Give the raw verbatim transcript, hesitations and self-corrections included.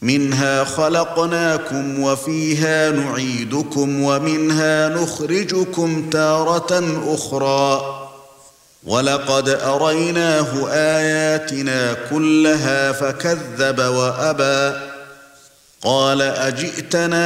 منها خلقناكم وفيها نعيدكم ومنها نخرجكم تارة أخرى ولقد أريناه آياتنا كلها فكذب وأبى قال أجئتنا